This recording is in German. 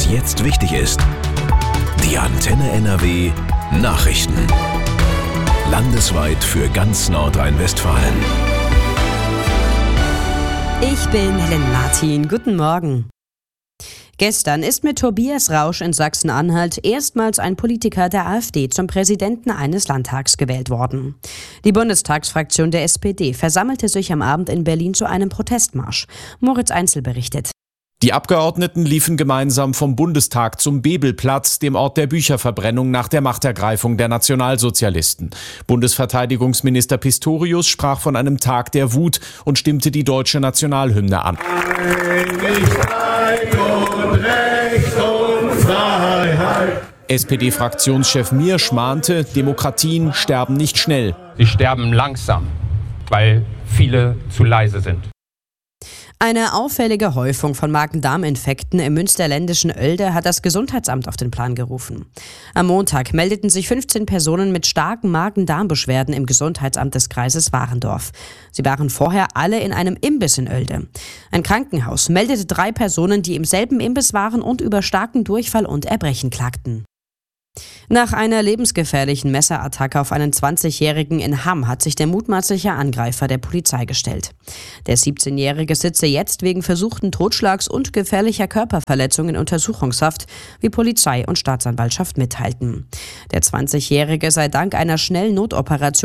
jetzt wichtig ist. Die Antenne NRW Nachrichten. Landesweit für ganz Nordrhein-Westfalen. Ich bin Helene Martin. Guten Morgen. Gestern ist mit Tobias Rausch in Sachsen-Anhalt erstmals ein Politiker der AfD zum Präsidenten eines Landtags gewählt worden. Die Bundestagsfraktion der SPD versammelte sich am Abend in Berlin zu einem Protestmarsch. Moritz Einzel berichtet. Die Abgeordneten liefen gemeinsam vom Bundestag zum Bebelplatz, dem Ort der Bücherverbrennung nach der Machtergreifung der Nationalsozialisten. Bundesverteidigungsminister Pistorius sprach von einem Tag der Wut und stimmte die deutsche Nationalhymne an. Recht und Freiheit. SPD-Fraktionschef Miersch mahnte, Demokratien sterben nicht schnell. Sie sterben langsam, weil viele zu leise sind. Eine auffällige Häufung von Magen-Darm-Infekten im münsterländischen Oelde hat das Gesundheitsamt auf den Plan gerufen. Am Montag meldeten sich 15 Personen mit starken Magen-Darm-Beschwerden im Gesundheitsamt des Kreises Warendorf. Sie waren vorher alle in einem Imbiss in Oelde. Ein Krankenhaus meldete 3 Personen, die im selben Imbiss waren und über starken Durchfall und Erbrechen klagten. Nach einer lebensgefährlichen Messerattacke auf einen 20-Jährigen in Hamm hat sich der mutmaßliche Angreifer der Polizei gestellt. Der 17-Jährige sitze jetzt wegen versuchten Totschlags und gefährlicher Körperverletzung in Untersuchungshaft, wie Polizei und Staatsanwaltschaft mitteilten. Der 20-Jährige sei dank einer schnellen Notoperation